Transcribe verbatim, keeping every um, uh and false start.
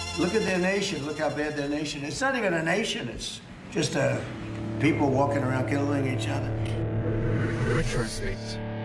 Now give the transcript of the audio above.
Look at their nation. Look how bad their nation is. It's not even a nation. It's just uh, people walking around killing each other. Retrospect.